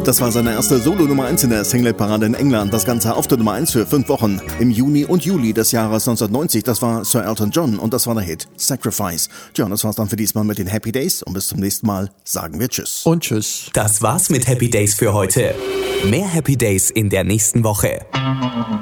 Das war seine erste Solo-Nummer 1 in der Singleparade in England. Das Ganze auf der Nummer 1 für 5 Wochen. Im Juni und Juli des Jahres 1990, das war Sir Elton John und das war der Hit Sacrifice. Tja, und das war's dann für diesmal mit den Happy Days und bis zum nächsten Mal sagen wir Tschüss. Und Tschüss. Das war's mit Happy Days für heute. Mehr Happy Days in der nächsten Woche.